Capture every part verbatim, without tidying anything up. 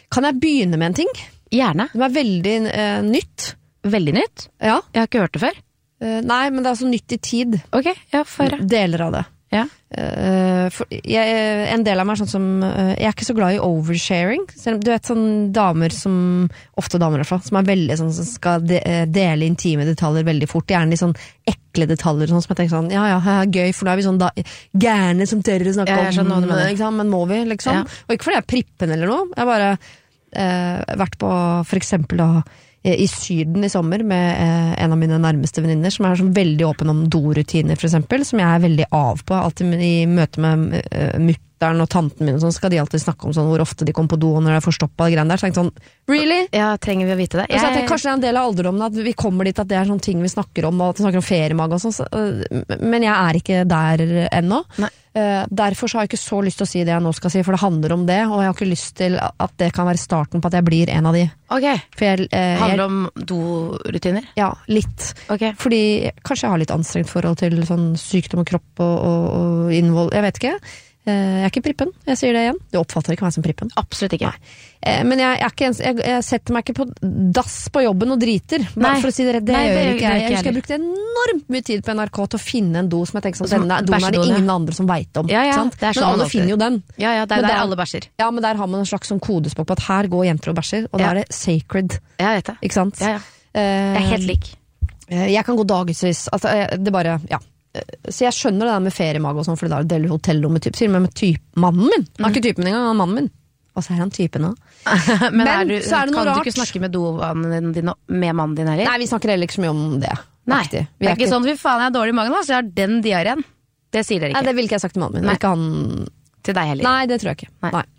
Kan jeg begynne med en ting? Gjerne. Det er veldig uh, nytt. Veldig nytt? Ja. Jeg har ikke hørt det før. Uh, nei, men det er altså nytt i tid. Ok, ja, for det. Deler av det. Ja. Uh, for jeg, en del av meg er sånn som uh, jeg er ikke så glad i oversharing. Du vet sånn damer som ofte damer i hvert fall, som er veldig sånn som skal de, dele intime detaljer veldig fort, gjerne de sånn ekle detaljer sånn, som jeg tenker sånn, ja ja, gøy, for da er vi sånn da, gærne som tør å snakke ja, om ikke, men må vi liksom, ja. Og ikke fordi jeg er prippen eller noe, jeg har bare uh, vært på for eksempel da i Syden i sommer med eh, en av mine nærmeste venninner som er sånn veldig åpen om dorutiner for eksempel, som jeg er veldig av på alltid i møte med uh, mutteren og tanten min og sånn, skal de alltid snakke om sånn hvor ofte de kommer på do og når de er forstoppet og greiene der, så jeg tenkte sånn, really? Ja, trenger vi å vite det? Jeg... Så jeg tenker, kanskje det er en del av alderdommen at vi kommer dit at det er sånne ting vi snakker om og at vi snakker om feriemag og sånn, så, uh, men jeg er ikke der ennå. Nei. Uh, derfor så har jeg ikke så lyst til å si det jeg nå skal si, for det handler om det, og jeg har ikke lyst til at det kan være starten på at jeg blir en av de. Ok, for jeg, uh, handler jeg, om dorutiner? Ja, litt. Okay. Fordi kanskje jeg har litt anstrengt forhold til sånn sykdom og kropp og, og, og innvold, jeg vet ikke. Uh, jeg er ikke prippen, jeg sier det igjen. Du oppfatter ikke meg som prippen. Absolutt ikke. Uh, men jeg, jeg, er ikke ens, jeg, jeg setter meg ikke på dass på jobben og driter. Nei. For å si det rett, det Nei, gjør det, ikke jeg. Jeg husker jeg brukte enormt mye tid på N R K til å finne en do som jeg tenker sånn, denne doen er det ingen andre som vet om. Ja, ja, sant? Men alle finner jo den. Ja, ja, det er men der, der alle bæsjer. Ja, men der har man en slags sånn kodespråk på at her går jenter og bæsjer, og ja. Da er det sacred. Ja, jeg vet det. Ikke sant? Ja, ja. Uh, jeg er helt lik. Uh, jeg kan gå dagevis. Altså, det bare, ja. Så jeg skjønner det der med feriemag og sånn, for det er deler hotellrom med typ, sier med typ, mannen min, han er ikke typen engang, han er mannen min, og så er han typen nå. Men, Men er du, så er det noe kan rart. Du ikke snakke med dovanene dine med mannen din heller? Nei, vi snakker heller ikke så mye om det. Nei, Aktig. det er, er ikke sånn, fy faen, jeg er dårlig i magen da, så jeg har den diareen. Det sier dere ikke. Nei, det vil ikke jeg sagt til mannen min. Ikke han... Til deg heller? Nei, det tror jeg ikke. Nei. Nei.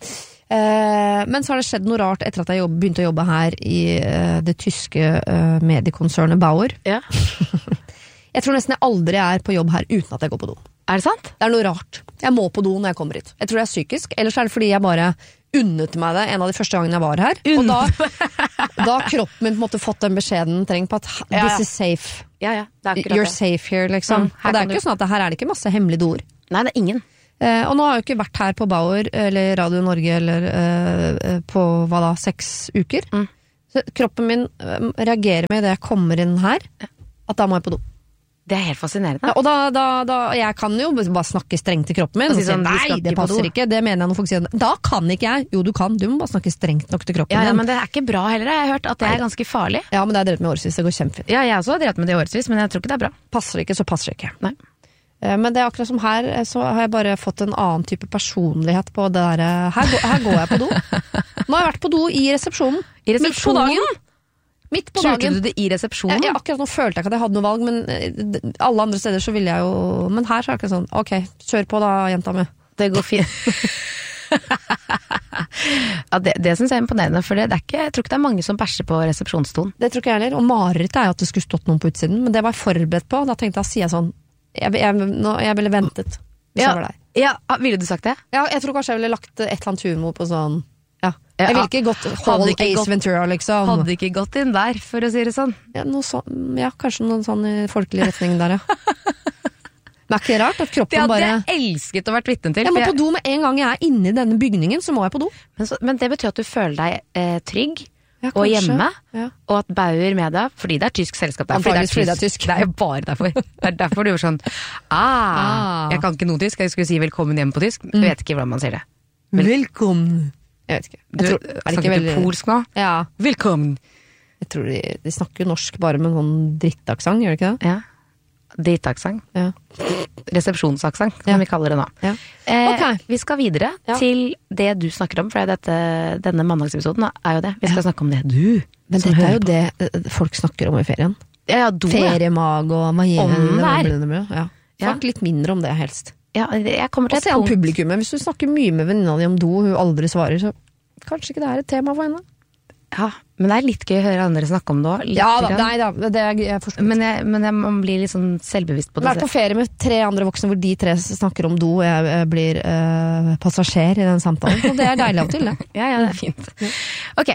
Uh, men så har det skjedd noe rart etter at jeg jobb, begynte å jobbe her i uh, det tyske uh, mediekonsernet Bauer. Ja. Jeg tror nesten jeg aldri er på jobb her uten at jeg går på do. Er det sant? Det er noe rart. Jeg må på do når jeg kommer hit. Jeg tror det er psykisk, ellers er det fordi jeg bare unnet meg det en av de første gangene jeg var her. Og da, da har kroppen min på en måte fått den beskjeden den trenger på at this ja, ja. is safe. Ja, ja. Det er You're det. safe here, liksom. Mm, og det er ikke du... sånn at det her er det ikke masse hemmelige doer. Nei, det er ingen. Uh, og nå har jeg jo ikke vært her på Bauer eller Radio Norge eller uh, på hva da, seks uker. Mm. Så kroppen min uh, reagerer med det jeg kommer inn her, at da må jeg på do. Det er helt fascinerende. Ja, og da, da, da, jeg kan jo bare snakke strengt til kroppen min og si sånn, nei, det passer ikke, det mener jeg når folk sier, da kan ikke jeg, jo du kan, du må bare snakke strengt nok til kroppen ja, ja, din. Men det er ikke bra heller, jeg har hørt at det er ganske farlig. Ja, men det er drevet med årsvis, det går kjempefint. Ja, jeg også har drevet med det årsvis, men jeg tror ikke det er bra. Passer ikke, så passer ikke. Nei. Men det er akkurat som her, så har jeg bare fått en annen type personlighet på det der, her, her går jeg på do. Nå har jeg vært på do i resepsjonen. I resepsjonen? Midt på dagen. Kjørte du det i resepsjonen? Ja, ja, akkurat nå følte jeg ikke at jeg hadde noe valg, men alle andre steder så ville jeg jo, men her så er det ikke sånn, ok, kjør på da, jenta mi. Det går fint. Ja, det, det synes jeg er imponerende, for det, det er ikke, jeg tror ikke det er mange som bæsjer på resepsjonsstolen. Det tror ikke jeg heller, og mareritt er jo at det skulle stått noen på utsiden, men det var jeg forberedt på, da tenkte jeg, sier jeg sånn, jeg, jeg, nå, jeg ville ventet, hvis ja, jeg var der. Ja, ville du sagt det? Ja, jeg tror kanskje jeg ville lagt et eller annet humor på sånn, ja. Jeg ville ikke gått Whole Ace gått, Ventura, liksom. Hadde ikke gått inn der, for å si det sånn. Ja, noe så, ja kanskje noen sånn i folkelig retning der, ja. Men er ikke rart at kroppen det bare... Det hadde jeg elsket å vært vitne til. Jeg må på do med en gang jeg er inne i denne bygningen, så må jeg på do. Men, så, men det betyr at du føler deg eh, trygg ja, og hjemme, ja. Og at Bauer med deg, fordi det er tysk selskap der, fordi det er tysk, fordi det er tysk. Det er jo bare derfor. Det er derfor du gjør sånn, ah, ah, jeg kan ikke noe tysk, jeg skulle si velkommen hjem på tysk, jeg vet ikke hvordan man sier det. Vel velkommen. Jeg vet ikke. Jeg du tror, er det snakker ikke veldig... du polsk nå? Ja. Velkommen. Jeg tror de, de snakker jo norsk bare med en sånn drittaksang, gjør det ikke det? Ja. Drittaksang. Ja. Resepsjonsaksang, kan ja. vi kalle det nå. Ja. Eh, okay. Vi skal videre ja. Til det du snakker om, for dette, denne mandagsepisoden er jo det. Vi skal ja. Snakke om det du Men dette er jo det folk snakker om i ferien. Ja, ja, do, Feriemag og hva gjør det? Ja. Snakk litt mindre om det helst. Ja, jeg kommer til et punkt. Publikummet, hvis du snakker mye med venninna di om do, og hun aldri svarer, så kanskje ikke det er et tema for henne. Ja, men det er litt gøy å høre andre snakke om det også. Ja, da, nei da, det er jeg forstår. Men jeg, men jeg man blir litt sånn selvbevisst på det. Vært på ferie med tre andre voksne hvor de tre snakker om do, og jeg blir uh, passasjer i den samtalen. Og det er deilig av og til, det. Ja, ja, det er fint. Ok.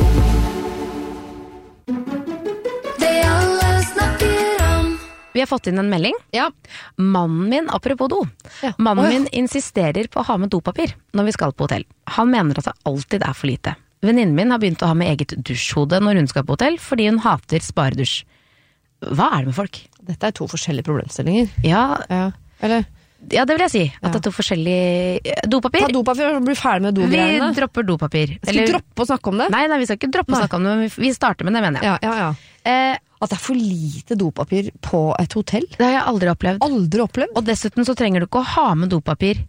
Vi har fått inn en melding. Ja. Mannen min, apropos do. Ja. Mannen oh, ja. min insisterer på å ha med dopapir når vi skal på hotell. Han mener at det alltid er for lite. venninnen min har begynt å ha med eget dusjhode når hun skal på hotell, fordi hun hater sparedusj. Hva er det med folk? Dette er to forskjellige problemstillinger. Ja, ja. Eller? Ja, det vil jeg si. At ja. det er to forskjellige dopapir. Ta dopapir og bli ferdig med dogreiene. Vi dropper dopapir. Skal vi droppe å snakke om det? Nei, nei, vi skal ikke droppe nei. å snakke om det, men vi starter med det, mener jeg. Ja, ja, ja. Eh, At det er for lite dopapir på et hotell? Det har jeg aldri opplevd. Aldri opplevd? Og dessuten så trenger du ikke å ha med dopapir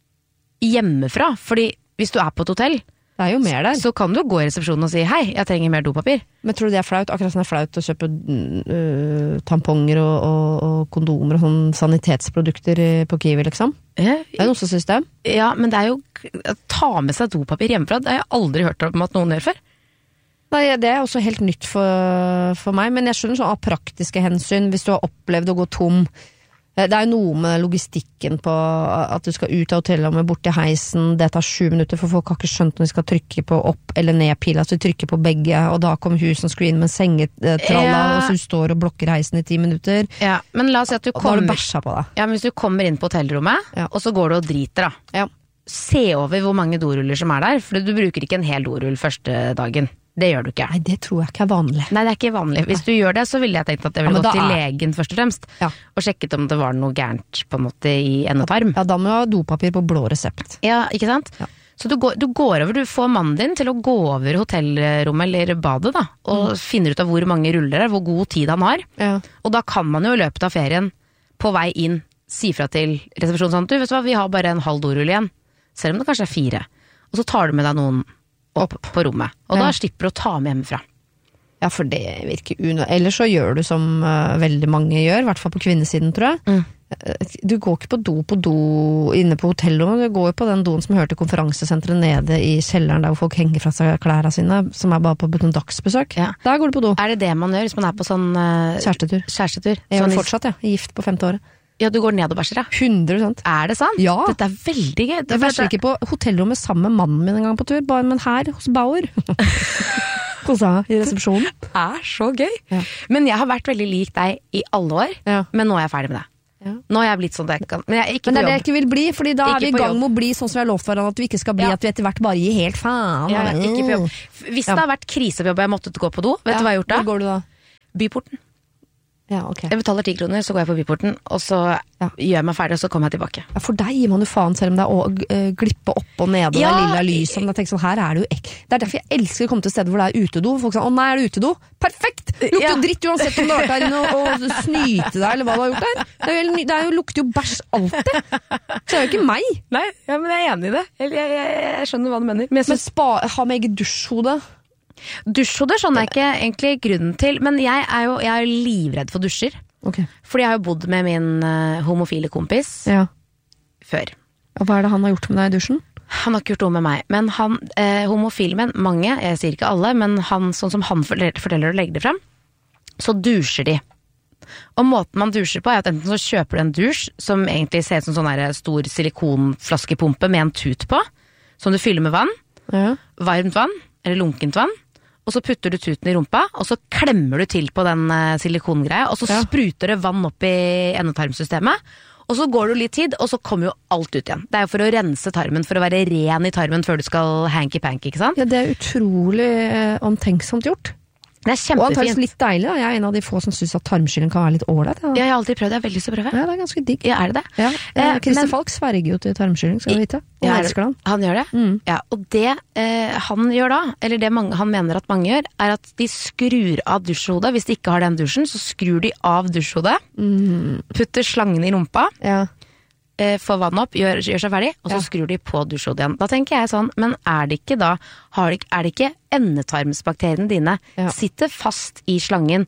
hjemmefra, fordi hvis du er på et hotell, det er jo mer der. Så kan du gå i resepsjonen og si hei, jeg trenger mer dopapir. Men tror du det er flaut? Akkurat som det er flaut å kjøpe uh, tamponger og, og, og kondomer og sånn sanitetsprodukter på Kiwi, liksom? Ja, det er noe som synes det. Ja, men det er jo å ta med seg dopapir hjemmefra, det har jeg aldri hørt om at noen gjør før. Nei, det er også helt nytt for, for meg, men jeg skjønner sånn av praktiske hensyn, hvis du har opplevd å gå tom. Det er jo noe med logistikken på at du skal ut av hotellet og med bort til heisen, det tar sju minutter, for folk har ikke skjønt når de skal trykke på opp eller ned pila, så de trykker på begge, og da kommer husen screen med sengetralla, ja. Og så du står og blokker heisen i ti minutter. Ja, men la oss si at du kommer... Og da har du bæsja på deg. Ja, men hvis du kommer inn på hotellrommet, ja. Og så går du og driter da. Ja. Se over hvor mange doruller som er der, for du bruker ikke en hel dorull første dagen. Det gjør du ikke. Nei, det tror jeg ikke er vanlig. Nei, det er ikke vanlig. Hvis du gjør det, så ville jeg tenkt at jeg ville ja, gått til er... legen først og fremst, ja. Og sjekket om det var noe gærent på en måte i endetarm. Ja, da må du ha dopapir på blå resept. Ja, ikke sant? Ja. Så du går, du går over, du får mannen din til å gå over hotellrommet eller badet da, og mm. finner ut av hvor mange ruller det er, hvor god tid han har. Ja. Og da kan man jo i løpet av ferien, på vei inn, si fra til resepsjonen sånn, du vet du hva, vi har bare en halv dorull igjen, selv om det kanskje er fire. Og så tar du med deg noen opp på rommet, og ja. Da slipper du å ta med hjemmefra. Ja, for det virker unødvendig. Ellers så gjør du som uh, veldig mange gjør, i hvert fall på kvinnesiden, tror jeg. Mm. Du går ikke på do på do inne på hotellrommet, du går jo på den doen som hører til konferansesenteret nede i kjelleren der hvor folk henger fra seg klærne sine, som er bare på noen dagsbesøk. Ja. Der går du på do. Er det det man gjør hvis man er på sånn uh, kjærestetur? Kjærestetur. Jeg sånn er fortsatt, ja. Gift på femte året. Ja, du går ned og bæsjer, ja. hundre prosent. Er det sant? Ja. Dette er veldig gøy. Jeg bæsjer ikke på hotellrommet sammen med mannen min en gang på tur, bare, men her hos Bauer. Kosa i resepsjonen. Det er så gøy. Ja. Men jeg har vært veldig lik deg i alle år, ja. Men nå er jeg ferdig med det. Ja. Nå har jeg blitt sånn det jeg kan. Men, jeg er ikke men det er på det jeg ikke vil bli, fordi da ikke er vi i gang med å bli sånn som vi har lovt hverandre, at vi ikke skal bli, ja. At vi etter hvert bare gir helt faen. Ja, ikke på jobb. Hvis ja. Det har vært krise på jobb og jeg måtte gå på do, vet ja. Du hva jeg har gjort da? Hvor går du da? Byporten. Ja, okay. Jeg betaler ti kroner, så går jeg på byporten, og så ja. Gjør jeg meg ferdig, og så kommer jeg tilbake. Ja, for deg gir man jo faen, selv om det er å uh, glippe opp og ned, ja. Og det lilla lys, som jeg tenker sånn, her er det jo ek. Det er derfor jeg elsker å komme til steder hvor det er utedo. Folk sier, å nei, er det utedo? Perfekt! Lukter jo ja. Dritt uansett om du har vært der inne og, og snyte deg, eller hva du har gjort der. Det, er jo, det er jo, lukter jo bæsj alltid. Så det er jo ikke meg. Nei, ja, men jeg er enig i det. Jeg, jeg, jeg, jeg skjønner hva du mener. Men, men spa, ha med eget dusjhode. Dusjhode skjønner jeg ikke egentlig grunnen til, men jeg er jo jeg er livredd for dusjer. Okay. Fordi jeg har jo bodd med min uh, homofile kompis ja. Før. Og hva er det han har gjort med deg i dusjen? Han har ikke gjort noe med meg, men han, eh, homofile menn, mange, jeg sier ikke alle, men han, sånn som han forteller og legger det frem, så dusjer de. Og måten man dusjer på er at enten så kjøper du en dusj, som egentlig ser ut som sånn der stor silikonflaskepumpe med en tut på, som du fyller med vann, ja. Varmt vann, eller lunkent vann, og så putter du tuten i rumpa, og så klemmer du til på den uh, silikongreia, og så ja. Spruter det vann opp i endetarmsystemet, og så går det litt tid, og så kommer jo alt ut igjen. Det er jo for å rense tarmen, for å være ren i tarmen før du skal hanky-panky, ikke sant? Ja, det er utrolig eh, omtenksomt gjort. Det er kjempefint. Og antageligvis litt deilig da. Jeg er en av de få som synes at tarmskylling kan være litt ålreit. Ja. Ja, jeg har aldri prøvd det. Jeg har veldig lyst til å prøve. Ja, det er ganske digg. Ja, er det det? Ja. Eh, Christer Falk sverger jo til tarmskylling, skal du vite. Og ja, elsker han. Han gjør det? Mm. Ja, og det eh, han gjør da, eller det mange, han mener at mange gjør, er at de skrur av dusjhodet. Hvis de ikke har den dusjen, så skrur de av dusjhodet, mm. putter slangen i rumpa, ja. eh, får vann opp, gjør, gjør seg ferdig, og så ja. Skrur de på dusjhodet igjen. Da tenker jeg sånn, men er det ikke da, har det, er det ikke endetarmsbakteriene dine ja. Sitter fast i slangen,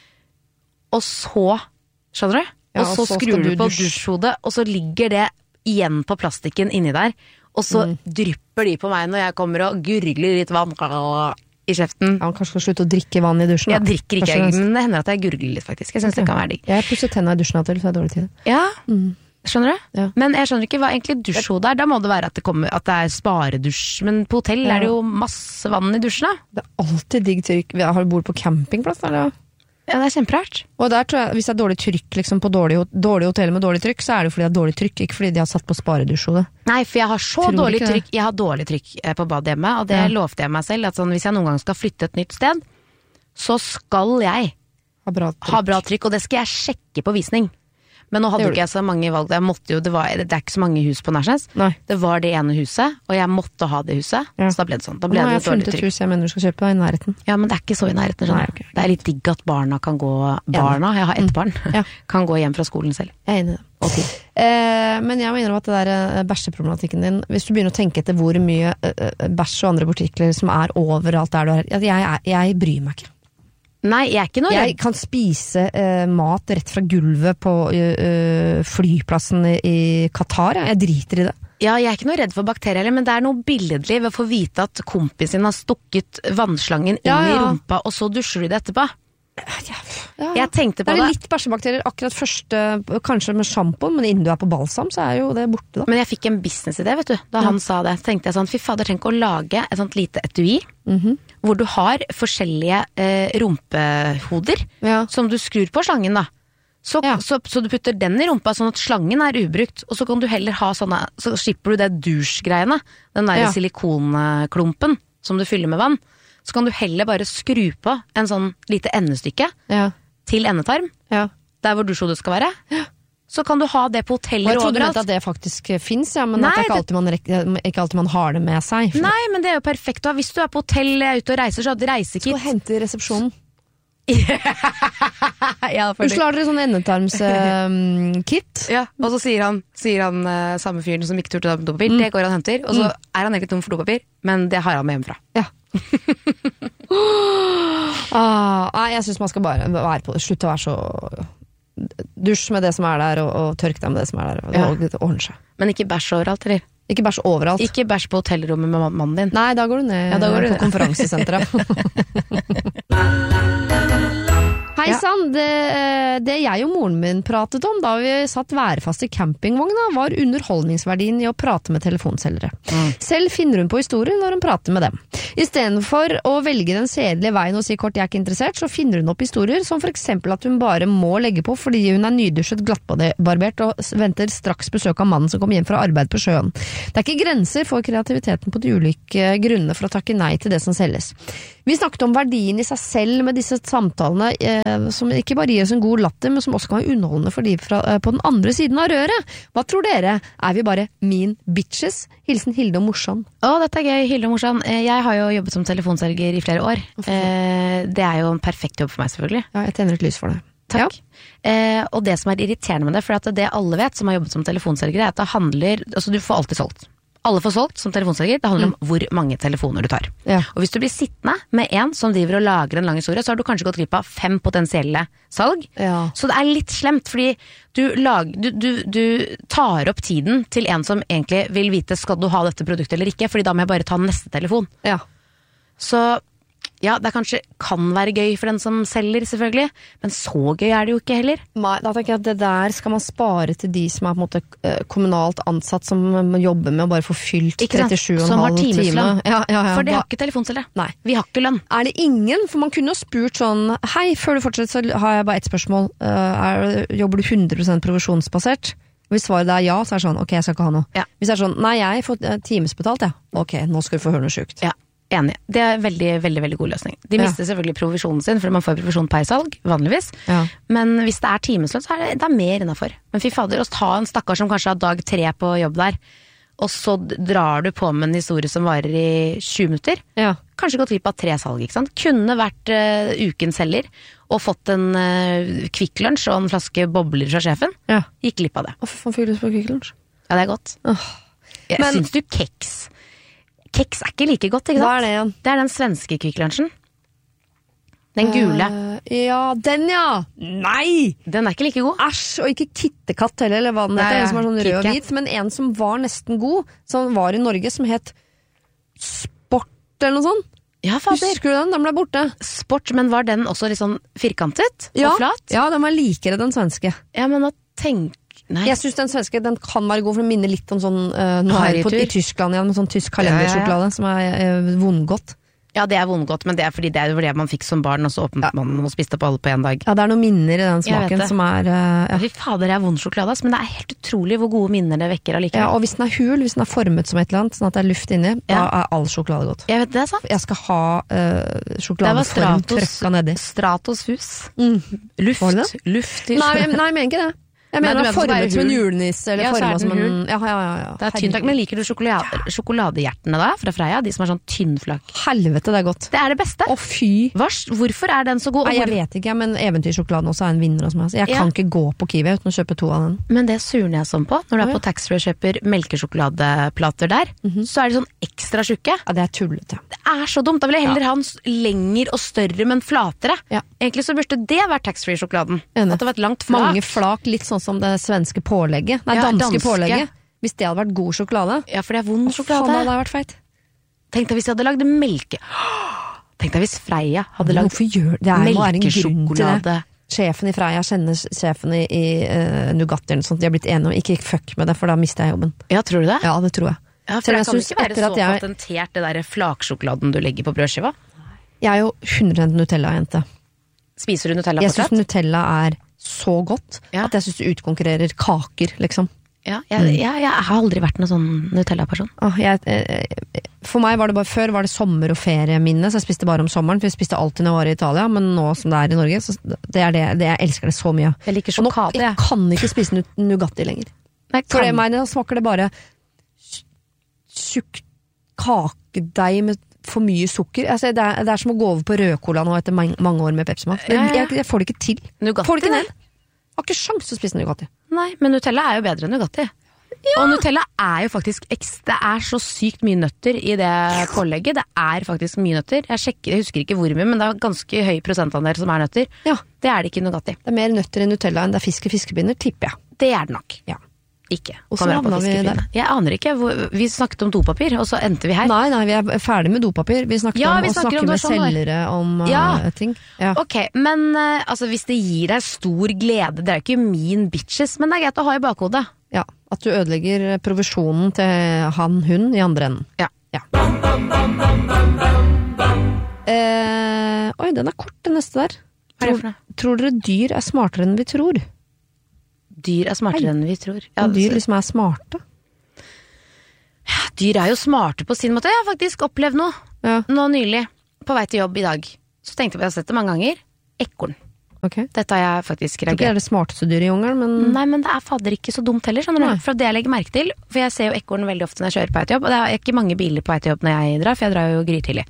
og så, skjønner du? Ja, og så, og så skrur du på dusj. dusjhodet, og så ligger det igjen på plastikken inni der, og så mm. drypper de på meg når jeg kommer og gurgler litt vann i kjeften. Ja, han kanskje skal slutte å drikke vann i dusjen. Jeg drikker ikke, jeg, men det hender at jeg gurgler litt faktisk. Jeg synes okay. Det kan være digg. Jeg pusser tennene i dusjen til, så jeg har dårlig tid. Ja, mm. skjønner du? Ja. Men jeg skjønner ikke hva egentlig dusjhode er. Da må det være at det, kommer, at det er sparedusj. Men på hotell ja. Er det jo masse vann i dusjen da. Det er alltid digg trykk. Har du bord på campingplass, eller? Ja, det er kjemperart. Og der tror jeg, hvis det er dårlig trykk liksom, på dårlig, dårlig hotell med dårlig trykk, så er det jo fordi det er dårlig trykk, ikke fordi de har satt på sparedusj. Nei, for jeg har så tror dårlig trykk. Jeg har dårlig trykk på badet hjemme, og det ja. lovte jeg meg selv, at sånn, hvis jeg noen gang skal flytte et nytt sted, så skal jeg ha bra trykk, ha bra trykk og det skal jeg sjekke på visning. Men nå hadde ikke jeg så mange valg. Jeg måtte jo, det, var, det er ikke så mange hus på Nærsnes. Nei. Det var det ene huset, og jeg måtte ha det huset. Ja. Så da ble det sånn. Da ble nå har jeg funnet et hus jeg mener du skal kjøpe i nærheten. Ja, men det er ikke så i nærheten. Nei, okay. Det er litt digg at barna kan gå Barna, jeg har ett barn, ja. kan gå hjem fra skolen selv. Jeg er enig i det. Okay. Eh, men jeg må innrømme at det der bæsjeproblematikken din, hvis du begynner å tenke etter hvor mye uh, bæsj og andre partikler som er overalt der du er, jeg, jeg, jeg bryr meg ikke. Nei, jeg er ikke noe redd. Jeg kan spise uh, mat rett fra gulvet på uh, flyplassen i, i Qatar. Jeg driter i det. Ja, jeg er ikke noe redd for bakterier, men det er noe billedlig ved å få vite at kompisen har stukket vannslangen inn ja, ja. i rumpa, og så dusjer du det etterpå. Ja, ja, ja. Jeg tenkte på det. Det er litt bæsjebakterier akkurat første, kanskje med shampoo, men innen du er på balsam, så er jo det borte da. Men jeg fikk en businessidé, vet du, da ja. han sa det. Så tenkte jeg sånn, fy fader, tenk å lage et sånt lite etui, mm-hmm. hvor du har forskjellige eh, rumpehoder, ja. som du skrur på slangen da. Så, ja. så, så du putter den i rumpa sånn at slangen er ubrukt, og så kan du heller ha sånne, så slipper du det dusjgreiene, den der ja. silikonklumpen som du fyller med vann. Så kan du heller bare skru på en sånn lite endestykke ja. til endetarm, ja. der hvor dusjhodet skal være. Ja. Så kan du ha det på hoteller overalt. Jeg trodde at det faktisk finnes, ja, men Nei, at det ikke alltid, man, ikke alltid man har det med seg. For... Nei, men det er jo perfekt. Hvis du er på hotell, er ute og reiser, så har du reisekit. Skal hente i resepsjonen. ja, du slår dere sånn endetarms-kit. Uh, ja, og så sier han, sier han uh, samme fyren som ikke turte å ta på dopapir, mm. det går han henter, og så mm. er han egentlig tom for dopapir, men det har han med hjemmefra. Ja. ah, nei, jeg synes man skal bare være på det. Slutt å være så dusj med det som er der, og, og tørk deg med det som er der, og ja. det ordner seg. Men ikke bæsj overalt, eller? Ikke bæsj overalt. Ikke bæsj på hotellrommet med mannen din. Nei, da går du ned, ja, da går du på ned. Konferansesenteret. Hei sann, det, det jeg og moren min pratet om da vi satt værfast i campingvogna, var underholdningsverdien i å prate med telefonselgere. Mm. Selv finner hun på historier når hun prater med dem. I stedet for å velge den sedelige veien og si kort jeg er ikke interessert, så finner hun opp historier som for eksempel at hun bare må legge på fordi hun er nydusjet, glattbarbert og venter straks besøk av mannen som kommer hjem fra arbeid på sjøen. Det er ikke grenser for kreativiteten på de ulike grunnene for å takke nei til det som selges. Vi snakket om verdien i seg selv med disse samtalene, eh, som ikke bare gir oss en god latter, men som også kan være underholdende for de fra, eh, på den andre siden av røret. Hva tror dere? Er vi bare mean bitches? Hilsen Hilde og Morsan. Å, dette er gøy, Hilde og Morsan. Jeg har jo jobbet som telefonselger i flere år. Eh, det er jo en perfekt jobb for meg, selvfølgelig. Ja, jeg tenner et lys for det. Takk. Ja. Eh, og det som er irriterende med det, for at det alle vet som har jobbet som telefonselger, er at det handler, altså du får alltid solgt. Alle får solgt som telefonselger, det handler mm. om hvor mange telefoner du tar. Ja. Og hvis du blir sittende med en som driver og lager en lang historie, så har du kanskje gått glipp av fem potensielle salg. Ja. Så det er litt slemt, fordi du, lag, du, du, du tar opp tiden til en som egentlig vil vite skal du ha dette produktet eller ikke, fordi da må jeg bare ta neste telefon. Ja. Så ja, det kanskje kan være gøy for den som selger, selvfølgelig, men så gøy er det jo ikke heller. Nei, da tenker jeg at det der skal man spare til de som er på en måte kommunalt ansatt, som jobber med å bare få fylt trettisju og en halv time. Ja, ja, ja. For det har ikke telefonselgere. Nei. Vi har ikke lønn. Er det ingen? For man kunne jo spurt sånn, hei, før du fortsetter så har jeg bare ett spørsmål. Er, jobber du hundre prosent provisjonsbasert? Hvis svaret er ja, så er det sånn, ok, jeg skal ikke ha noe. Ja. Hvis det er sånn, nei, jeg får timesbetalt, ja. Ok, nå skal du få høre noe sykt. Ja. Enig. Det er veldig, veldig, veldig god løsning. De mister ja. selvfølgelig provisjonen sin, for man får provisjon per salg, vanligvis. Ja. Men hvis det er timeslønn, så er det, det er mer innenfor. Men fy fader, å ta en stakkar som kanskje har dag tre på jobb der, og så drar du på med en historie som varer i tjue minutter. Ja. Kanskje gått glipp av tre salg, ikke sant? Kunne vært uh, ukens selger, og fått en uh, Kvikk Lunsj og en flaske bobler fra sjefen. Ja. Gikk glipp av det. Hvorfor fyrer du på Kvikk Lunsj? Ja, det er godt. Oh. Jeg Men... syns du keks... Keks er ikke like godt, ikke sant? Hva er det igjen? Det er den svenske Kvikk Lunsjen. Den gule. Uh, ja, den ja! Nei! Den er ikke like god. Æsj, og ikke KitKat heller, eller hva den heter. En som er sånn rød og hvit, men en som var nesten god, som var i Norge, som het Sport, eller noe sånt. Ja, fader. Husker du den? Den ble borte. Sport, men var den også litt sånn firkantet ja, og flat? Ja, den var likere den svenske. Ja, men nå tenk... Nei. Jeg synes den svenske, den kan være god, for den minner litt om sånn, uh, nå er jeg på, i Tyskland igjen, med sånn tysk kalendersjokolade, ja, ja, ja. som er uh, vondgodt. Ja, det er vondgodt, men det er fordi det er det man fikk som barn, og så åpnet ja. man og spiste på alle på en dag. Ja, det er noen minner i den smaken som er... Uh, ja. Fy fader, det er vond sjokolade, men det er helt utrolig hvor gode minner det vekker allikevel. Ja, og hvis den er hul, hvis den er formet som et eller annet, sånn at det er luft inni, ja. da er all sjokolade godt. Jeg vet, det er sant. Jeg skal ha uh, sjokoladeform trøkka nedi. Stratos hus. Mm. Luft. Luft. Nei, nei, jeg mener ikke det. Jeg mener Nei, formet som en julenisse, eller ja, formet som en... Ja, ja, ja, ja. Det er tynt, men liker du sjokolade, sjokoladehjertene da, fra Freia? De som er sånn tynnflak. Helvete, det er godt. Det er det beste. Å, fy. Vars, hvorfor er den så god? Nei, jeg vet ikke, men eventyrsjokoladen også er en vinner hos meg. Jeg kan ja. ikke gå på Kiwi uten å kjøpe to av den. Men det surner jeg sånn på. Når du er på taxfree og kjøper melkesjokoladeplater der, mm-hmm. så er de sånn ekstra tjukke. Ja, det er tullete. Det er så dumt. Da vil jeg heller ja. ha den lenger og større, men flatere. Ja. Egentlig så burde det vært taxfree-sjokoladen. At det var et langt flak. Mange flak, litt sånn som det svenske pålegget. Nei, ja, danske, danske pålegget. Hvis det hadde vært god sjokolade. Ja, for det er vond sjokolade. Faen, det hadde vært feit. Tenk deg hvis jeg hadde lagd melke... Tenk deg hvis Freia hadde lagd melkesjokolade. Sjefen i Freia kjenner sjefen i, i uh, Nugatti eller sånt. De har blitt enige om ikke fuck med det, for da mister jeg jobben. Ja, tror du det? Ja, det tror jeg. Ja, for det kan ikke være så jeg... patentert det der flaksjokoladen du legger på brødskiva. Jeg er jo hundre prosent Nutella-jente. Spiser du Nutella jeg fortsatt? Jeg synes Nutella er så godt ja. at jeg synes det utkonkurrerer kaker, liksom. Ja, jeg, mm. jeg, jeg har aldri vært noen sånn Nutella-person. Ah, jeg, for meg var det bare, før var det sommer- og ferieminne, så jeg spiste bare om sommeren, for jeg spiste alltid når jeg var i Italia, men nå som det er i Norge, så det er det, det jeg elsker det så mye. Jeg liker sjokade, jeg. Jeg kan ikke spise Nugatti lenger. Nei, for det meg, da smaker det bare tjukk kakedeig med for mye sukker. Altså, det, er, det er som å gå over på rødcola nå etter mange, mange år med Pepsi-mat. Ja, ja. jeg, jeg får det ikke til. Nugatti, får det ikke ned. Jeg har ikke sjans til å spise Nugatti. Nei, men Nutella er jo bedre enn Nugatti. Ja. Og Nutella er jo faktisk det er så sykt mye nøtter i det pålegget. Det er faktisk mye nøtter. Jeg, sjekker, jeg husker ikke hvor mye, men det er ganske høy prosentandel som er nøtter. Ja. Det er det ikke i Nugatti. Det er mer nøtter i Nutella enn det er fisk i fiskepinner, tipper jeg. Det er det nok. Ja. Ikke. Og så havna vi der. Jeg aner ikke. Vi snakket om dopapir, og så endte vi her. Nei, nei, vi er ferdig med dopapir. Vi snakket ja, om vi å snakke om med sånn selgere om ja. uh, ting. Ja. Ok, men uh, altså, hvis det gir deg stor glede, det er ikke min bitches, men det er greit å ha i bakhodet. Ja, at du ødelegger provisjonen til han, hun i andre enden. Ja. ja. Eh, oi, den er kort, den neste der. Hva er det for noe? Tror dere dyr er smartere enn vi tror? Dyr er smartere Hei. enn vi tror. Ja, dyr liksom er smarte? Ja, dyr er jo smarte på sin måte. Jeg har faktisk opplevd noe. Ja. Nå nylig, på vei til jobb i dag. Så tenkte jeg på, jeg har sett det mange ganger. Ekorn. Okay. Dette har jeg faktisk reagert. Det er det smarteste dyret i jungelen, men... Nei, men det er fader ikke så dumt heller, skjønner du? For det jeg legger merke til, for jeg ser jo ekorn veldig ofte når jeg kjører på vei til jobb, og det er ikke mange biler på vei til jobb når jeg drar, for jeg drar jo grytidlig.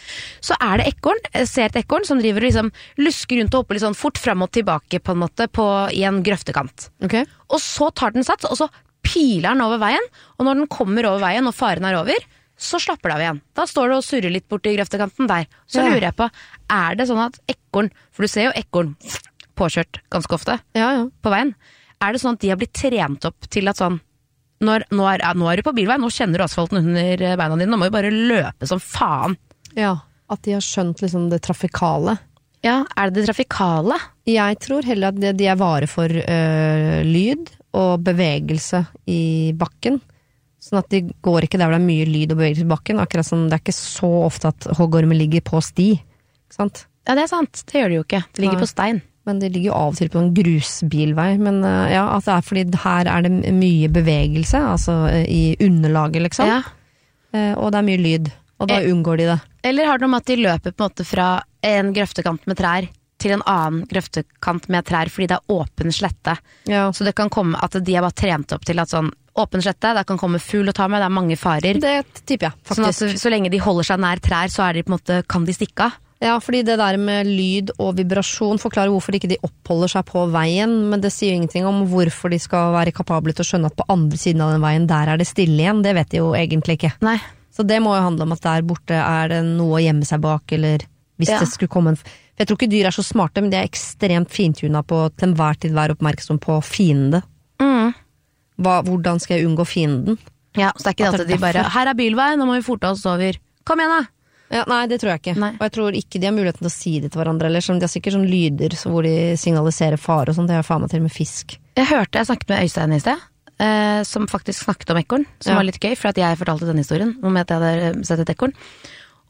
Så er det ekorn, jeg ser et ekorn som driver og liksom lusker rundt og hopper litt sånn fort frem og tilbake på en måte på, i en grøftekant. Okay. Og så tar den sats, og så piler den over veien, og når den kommer over veien og faren er over, så slapper det av igjen. Da står det og surrer litt bort i grøftekanten der. Så ja. lurer jeg på, er det sånn at ekorn, for du ser jo ekorn påkjørt ganske ofte ja, ja. på veien, er det sånn at de har blitt trent opp til at sånn, når, nå, er, nå er du på bilveien, nå kjenner du asfalten under beina dine, nå må du bare løpe som faen. Ja, at de har skjønt liksom det trafikale. Ja, er det det trafikale? Jeg tror heller at de er vare for øh, lyd og bevegelse i bakken. Sånn at de går ikke der hvor det er mye lyd og bevegelse i bakken. Akkurat som det er ikke så ofte at hoggormer ligger på sti. Ikke sant? Ja, det er sant. Det gjør de jo ikke. De ligger Nei. på stein. Men de ligger jo av og til på en grusbilvei. Men uh, ja, at det er fordi her er det mye bevegelse, altså uh, i underlaget liksom. Ja. Uh, og det er mye lyd. Og da unngår de det. Eller har det noe med at de løper på en måte fra en grøftekant med trær til en annen grøftekant med trær, fordi det er åpen slette. Ja. Så det kan komme at de er bare trent opp til at sånn, åpen slette, der kan komme fugl og ta med, det er mange farer. Det tipper jeg, faktisk. Sånn at så, så lenge de holder seg nær trær, så er de på en måte, kan de stikke av. Ja, fordi det der med lyd og vibrasjon forklarer hvorfor ikke de oppholder seg på veien, men det sier jo ingenting om hvorfor de skal være kapable til å skjønne at på andre siden av den veien, der er det stille igjen. Det vet de jo egentlig ikke. Nei. Så det må jo handle om at der borte er det noe å gjemme seg bak, eller hvis ja. det skulle komme en... For jeg tror ikke dyr er så smarte, men de er ekstremt fintuna på til enhver tid være oppmerksom på fiende. Mm. Hva, hvordan skal jeg unngå fienden? Ja, så det er ikke at, at de bare, her er bilvei, nå må vi forte oss over. Kom igjen da! Ja, nei, det tror jeg ikke. Nei. Og jeg tror ikke de har muligheten til å si det til hverandre, eller de har sikkert sånn lyder så hvor de signaliserer fare og sånt, det har faen meg til med fisk. Jeg hørte, jeg snakket med Øystein i sted, Eh, som faktisk snakket om ekorn, som ja. var litt gøy, for at jeg fortalte denne historien om at jeg hadde sett et ekorn.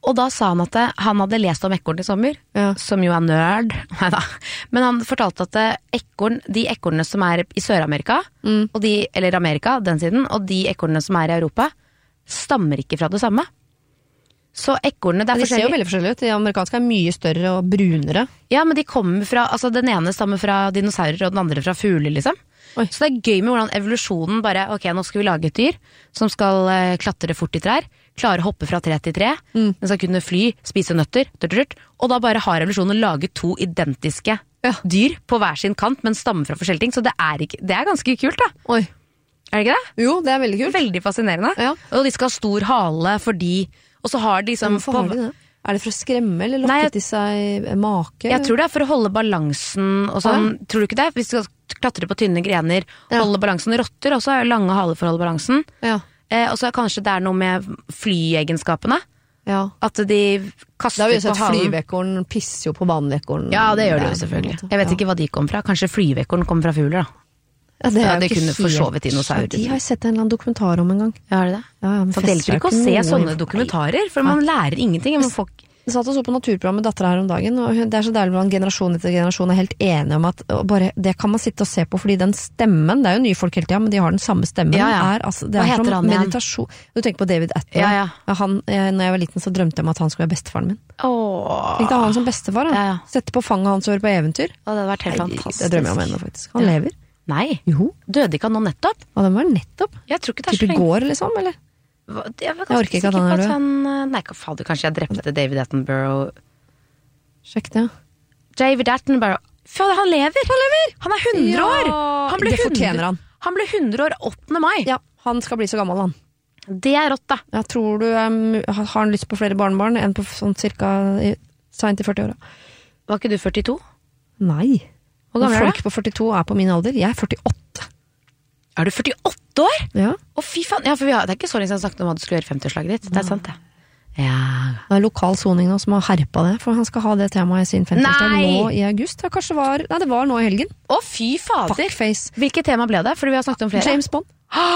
Og da sa han at det, han hadde lest om ekorn i sommer, ja. Som jo er nerd. Neida. Men han fortalte at det, ekorn, de ekornene som er i Sør-Amerika, mm. og de, eller Amerika, den siden, og de ekornene som er i Europa, stammer ikke fra det samme. Så ekornene, det er de ser jo veldig forskjellige ut. De amerikanske er mye større og brunere. Ja, men de kommer fra, altså den ene stammer fra dinosaurer, og den andre fra fugler, liksom. Oi. Så det er gøy med hvordan evolusjonen bare, ok, nå skal vi lage et dyr som skal uh, klatre fort i trær, klare å hoppe fra tre til tre, mm. den skal kunne fly, spise nøtter, og da bare har evolusjonen laget to identiske ja. Dyr på hver sin kant, men stammer fra forskjellige ting, så det er, ikke, det er ganske kult da. Oi. Er det ikke det? Jo, det er veldig kult. Veldig fascinerende. Ja. Og de skal ha stor hale fordi, og så har de liksom... Hvorfor har de det? Er det for å skremme, eller lokke til seg make? Jeg tror det er for å holde balansen og sånn. Ja. Tror du ikke det? Hvis du skal klatre på tynne grener, ja. Holde balansen. Rotter også er lange haler for å holde balansen. Ja. Eh, og så kanskje det er noe med flyegenskapene. Ja. At de kaster på halen. Det har vi jo sett, flyvekorn pisser jo på vanligvekorn. Ja, det gjør de jo selvfølgelig. Jeg vet ja. Ikke hva de kom fra. Kanskje flyvekorn kom fra fugler da. Ja, det, ja, det kunne for så vidt dinosaurer. De har jeg sett en eller annen dokumentar om en gang. Ja, er det det? Ja, så det hjelper ikke å se sånne dokumentarer, for man lærer ingenting. Man får... Jeg satt og så på naturprogram med datteren her om dagen, og det er så deilig hvordan generasjon etter generasjon er helt enige om at bare, det kan man sitte og se på, fordi den stemmen, det er jo nye folk hele tiden, men de har den samme stemmen. Ja, ja. Er, altså, det Hva er heter han meditasjon. Du tenker på David Attenborough. Ja, ja. Han, når jeg var liten så drømte jeg om at han skulle være bestefaren min. Åh. Tenkte han som bestefar, ja, ja. Sette på fanget hans og høre på eventyr. Åh, det hadde vært helt Nei, fantastisk. Det drømmer jeg om ennå faktisk. Han ja. Lever. Nei, jo. Døde ikke han nå nettopp? Ja, den var nettopp. Jeg tror ikke det er så lenge. Typ i går liksom, eller? Jeg, jeg orker ikke at han er død. Han, nei, fader, kanskje jeg drepte David Attenborough. Sjekk det. David Attenborough. Fader, han lever! Han lever! Han er hundre ja, år! Han ble det fortjener han. Han ble hundre år åttende mai. Ja, han skal bli så gammel, han. Det er rått, da. Jeg tror du um, har han lyst på flere barnebarn enn på sånn cirka sent i førti-åra. Var ikke du førtito? Nei. Hvor gammel er du? Folk på førtito er på min alder. Jeg er førtiåtte. Er du førtiåtte år? Ja. Å fy faen. Ja, for vi har, det er ikke så lenge siden jeg snakket om hva du skulle gjøre femtiårslaget ditt. Det er sant det. Ja. Det er lokal soning nå som har herpa det, for han skal ha det temaet i sin femtiårsdag nå i august. Det kanskje var, nei, det var nå i helgen. Å fy fader. Fuckface. Hvilket tema ble det? For vi har snakket om flere. James Bond.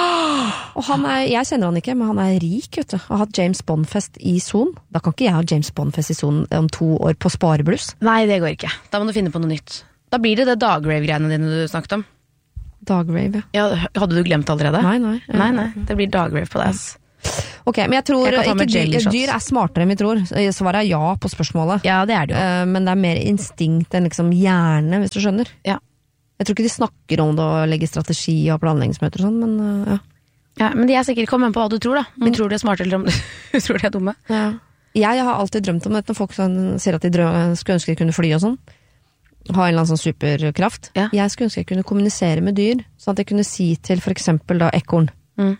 Og han er, jeg kjenner han ikke, men han er rik, vet du. Har hatt James Bond-fest i Son. Da kan ikke jeg ha James Bond-fest i Son om to år på sparebluss. Nei, det går ikke. Da må du finne på noe nytt. Da blir det det dagrave-greiene dine du snakket om. Dagrave, ja. Ja, hadde du glemt allerede? Nei, nei. Ja. Nei, nei. Det blir dagrave på deg. Ok, men jeg tror jeg ikke dyr, dyr er smartere enn vi tror. Svaret er ja på spørsmålet. Ja, det er det jo. Uh, men det er mer instinkt enn liksom hjerne, hvis du skjønner. Ja. Jeg tror ikke de snakker om det å legge strategi og planleggingsmøter og sånn, men uh, ja. Ja, men de er sikkert kommet på hva du tror da. Om du tror de er smarte eller om du tror de er dumme. Ja. Jeg har alltid drømt om det når folk sier at de drøm, skulle ønske de kunne fly og sånn. Ha en eller annen sånn superkraft. Ja. Jeg skulle ønske jeg kunne kommunisere med dyr, sånn at jeg kunne si til for eksempel da ekorn. Mm.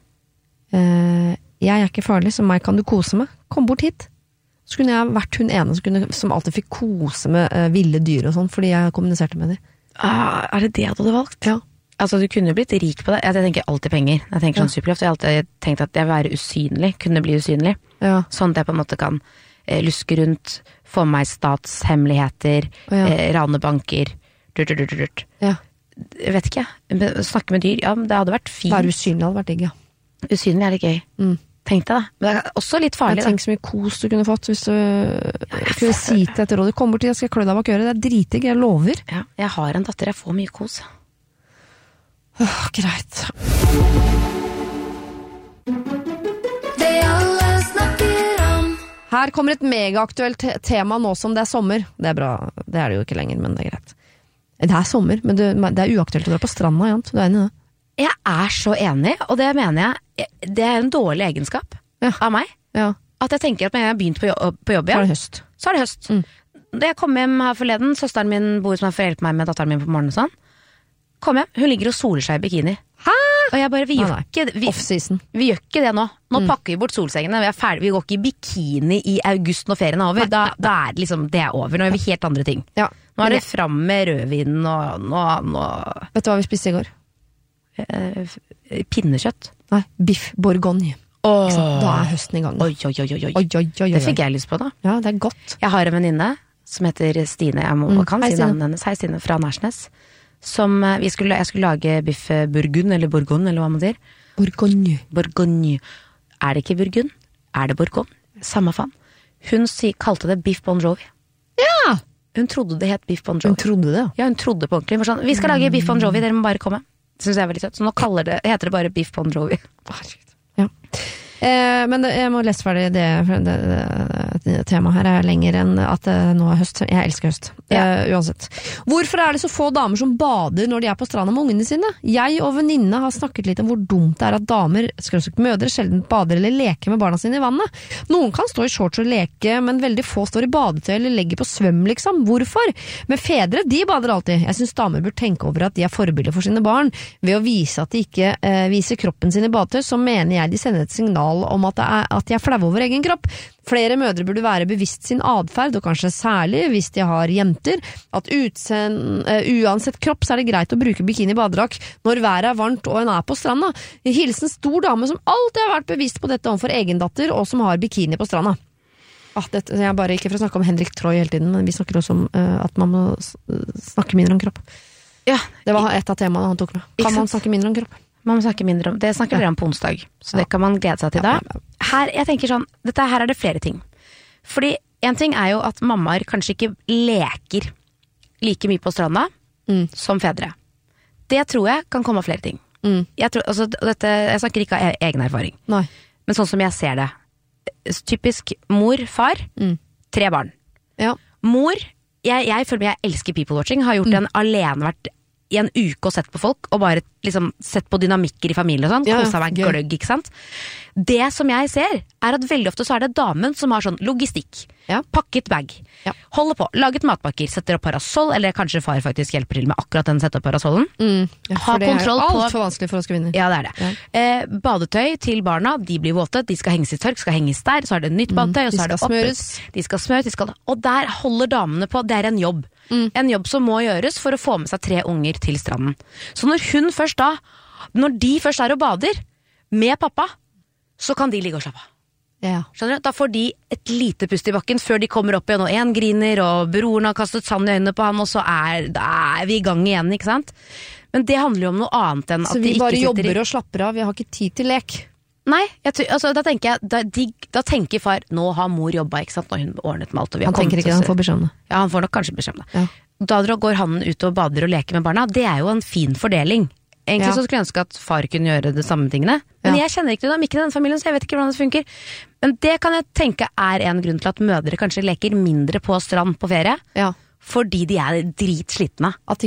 Uh, jeg er ikke farlig, så meg kan du kose med. Kom bort hit. Så kunne jeg vært hun ene som, kunne, som alltid fikk kose med uh, ville dyr og sånn, fordi jeg kommuniserte med dem. Ah, er det det du hadde valgt? Ja. Altså, du kunne blitt rik på det. Jeg tenker alltid penger. Jeg tenker sånn ja. Superkraft. Jeg har alltid tenkt at jeg vil være usynlig, kunne bli usynlig. Ja. Sånn at jeg på en måte kan eh, luske rundt, få med meg statshemmeligheter, ja. eh, ranebanker, durt, durt, durt, durt. Ja. Jeg vet ikke. Snakke med dyr, ja, det hadde vært fint. Være usynlig hadde vært digg, ja. Usynlig er litt gøy. Mm. Tenk deg det. Men det er også litt farlig. Jeg tenker så mye kos du kunne fått hvis du ja, kunne si til et råd. Kom bort til, jeg skal klø deg bak øret. Det er dritdigg, jeg lover. Ja, jeg har en datter, jeg får mye kos. Åh, greit. Her kommer et megaaktuelt te- tema nå som det er sommer. Det er bra, det er det jo ikke lenger, men det er greit. Det er sommer, men det, det er uaktuelt å dra på stranda, Jant. Du er enig i det? Jeg er så enig, og det mener jeg, det er en dårlig egenskap ja. Av meg. Ja. At jeg tenker at når jeg har begynt på jobb, på jobb igjen, så er det høst. Så er det høst. Mm. Da jeg kom hjem her forleden, søsteren min bor som har forhjelpet meg med datteren min på morgenen og sånn, kom hjem, hun ligger og soler seg i bikini. Hæ? Og jeg bare, vi gjør nei, ikke vi, Off-season. Vi gjør ikke det nå. Nå mm. pakker vi bort solsengene, vi er ferdig, vi går ikke i bikini i august når ferien er over. Da, da er det liksom, det er over, nå gjør vi helt andre ting. Ja. Nå er det fram med rødvinen og nå, nå... Vet du hva vi spiste i går? Eh, pinnekjøtt. Nei, biff bourgogne. Oh. Da er høsten i gang. Oi, oi, oi, oi. Oi, oi, oi, oi. Det fikk jeg lyst på da. Ja, det er godt. Jeg har en venninne som heter Stine, jeg må, mm. kan Hei, si navnet hennes. Hei Stine, fra Nærsnes. Som vi skulle, jeg skulle lage biff bourgogne, eller bourgogne, eller hva man sier. Bourgogne. Bourgogne. Er det ikke bourgogne? Er det bourgogne? Samme faen. Hun si, kalte det Biff Bon Jovi. Ja! Hun trodde det het Biff Bon Jovi. Hun trodde det, ja. Hun trodde på ordentlig. Sånn, vi skal lage Biff Bon Jovi, dere må bare komme. Det synes jeg er veldig søtt. Så nå kaller det, heter det bare Biff Bon Jovi. Ja. Eh, men det, jeg må lese ferdig det, det, det, det temaet her er lenger enn at det nå er høst. Jeg elsker høst, ja. eh, uansett. Hvorfor er det så få damer som bader når de er på stranda med ungene sine? Jeg og venninne har snakket litt om hvor dumt det er at damer, skråstrek mødre, sjelden bader eller leker med barna sine i vannet. Noen kan stå i shorts og leke, men veldig få står i badetøy eller legger på svøm, liksom. Hvorfor? Men fedre, de bader alltid. Jeg synes damer bør tenke over at de er forbilder for sine barn. Ved å vise at de ikke eh, viser kroppen sin i badetøy, så mener jeg de sender et signal om at, det er, at de er flaue over egen kropp. Flere mødre burde være bevisst sin adferd, og kanskje særlig hvis de har jenter, at utsend, uh, uansett kropp så er det greit å bruke bikini i badedrakt når været er varmt og en er på stranda. Hilsen stor dame som alltid har vært bevisst på dette overfor egen datter, og som har bikini på stranda. Ah, dette, jeg er bare ikke for å snakke om Henrik Troy hele tiden, men vi snakker også om uh, at man må snakke mindre om kropp. Ja. Det var et av temaene han tok med. Kan man snakke mindre om kropp? Man må snakke mindre om, det snakker dere om på onsdag, så det kan man glede seg til da. Her, jeg tenker sånn, dette, her er det flere ting. Fordi en ting er jo at mammaer kanskje ikke leker like mye på stranda mm. som fedre. Det tror jeg kan komme av flere ting. Mm. Jeg, tror, altså, dette, jeg snakker ikke av egen erfaring, Nei. Men sånn som jeg ser det. Typisk mor, far, mm. tre barn. Ja. Mor, jeg, jeg føler meg, jeg elsker people watching, har gjort mm. en alene vært i en uke og sett på folk, og bare liksom sett på dynamikker i familien og sånn, ja, koset meg gløgg, ikke sant? Det som jeg ser, er at veldig ofte så er det damen som har sånn logistikk, ja. Pakket bag, ja. Holder på, laget matpakker, setter opp parasoll, eller kanskje far faktisk hjelper til med akkurat den sette opp parasollen. Mm. Ja, for det er jo alt for vanskelig for oss kvinner. Ja, det er det. Ja. Eh, badetøy til barna, de blir våte, de skal henges i tørk, skal henges der, så er det nytt badetøy, mm. og så er det oppe. De skal smøres, de skal, og der holder damene på, det er en jobb. Mm. En jobb som må gjøres for å få med seg tre unger til stranden. Så når hun først da, når de først er og bader med pappa, så kan de ligge og slappe av. Ja. Skjønner du? Da får de et lite pust i bakken før de kommer opp igjen, og en griner, og broren har kastet sand i øynene på ham, og så er, da er vi i gang igjen, ikke sant? Men det handler jo om noe annet enn at de ikke sitter i... Så vi bare jobber og slapper av, vi har ikke tid til lek. Nei, jeg, altså, da tenker jeg, da, de, da tenker far, nå har mor jobbet, ikke sant, når hun ordnet med alt. Og vi har han tenker ikke, han får beskjed om det. Ja, han får nok kanskje beskjed om det. Ja. Da går han ut og bader og leker med barna, det er jo en fin fordeling. Egentlig ja. Så skulle jeg ønske at far kunne gjøre det samme tingene. Men ja. Jeg kjenner ikke dynamikken i den familien, så jeg vet ikke hvordan det funker. Men det kan jeg tenke er en grunn til at mødre kanskje leker mindre på strand på ferie. Ja. Fordi de er dritslitne. At